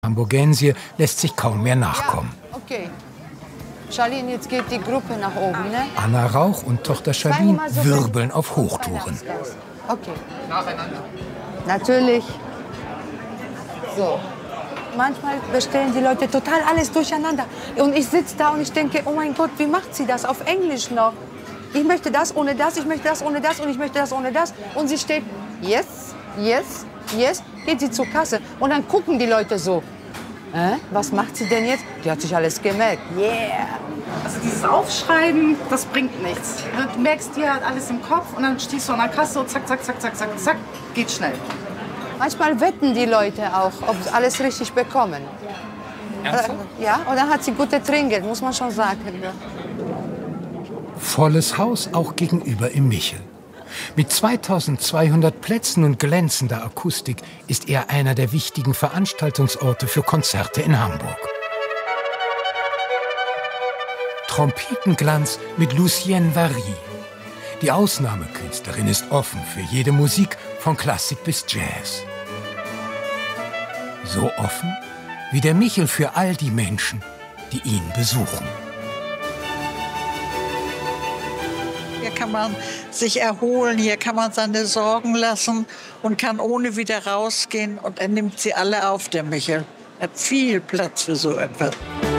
Hamburgensie lässt sich kaum mehr nachkommen. Ja, okay. Charlene, jetzt geht die Gruppe nach oben, ne? Anna Rauch und Tochter Charlene wirbeln auf Hochtouren. Okay. Nacheinander. Natürlich. So. Manchmal bestellen die Leute total alles durcheinander. Und ich sitze da und ich denke, oh mein Gott, wie macht sie das auf Englisch noch? Ich möchte das ohne das, ich möchte das ohne das und ich möchte das ohne das. Und sie steht, yes, yes, yes, geht sie zur Kasse. Und dann gucken die Leute so. Was macht sie denn jetzt? Die hat sich alles gemerkt. Yeah. Also dieses Aufschreiben, das bringt nichts. Du merkst dir halt alles im Kopf und dann stehst du an der Kasse und zack, zack, zack, zack, zack, zack, geht schnell. Manchmal wetten die Leute auch, ob sie alles richtig bekommen. Ja, und dann hat sie gute Trinkgeld, muss man schon sagen. Volles Haus auch gegenüber im Michel. Mit 2200 Plätzen und glänzender Akustik ist er einer der wichtigen Veranstaltungsorte für Konzerte in Hamburg. Trompetenglanz mit Lucienne Vary. Die Ausnahmekünstlerin ist offen für jede Musik, von Klassik bis Jazz. So offen wie der Michel für all die Menschen, die ihn besuchen. Hier kann man sich erholen, hier kann man seine Sorgen lassen und kann ohne wieder rausgehen. Und er nimmt sie alle auf, der Michel. Er hat viel Platz für so etwas.